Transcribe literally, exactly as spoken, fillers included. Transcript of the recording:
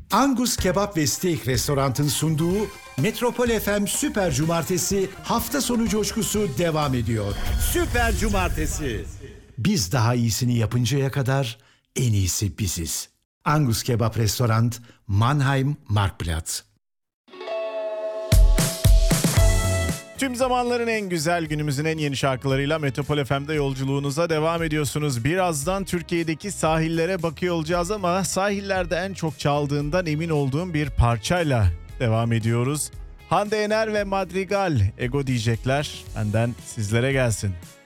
Angus Kebap ve Steak Restorant'ın sunduğu Metropol F M Süper Cumartesi hafta sonu coşkusu devam ediyor. Süper Cumartesi. Biz daha iyisini yapıncaya kadar en iyisi biziz. Angus Kebap Restorant, Mannheim Marktplatz. Tüm zamanların en güzel, günümüzün en yeni şarkılarıyla Metropol F M'de yolculuğunuza devam ediyorsunuz. Birazdan Türkiye'deki sahillere bakıyor olacağız ama sahillerde en çok çaldığından emin olduğum bir parçayla devam ediyoruz. Hande Yener ve Madrigal, Ego diyecekler. Benden sizlere gelsin.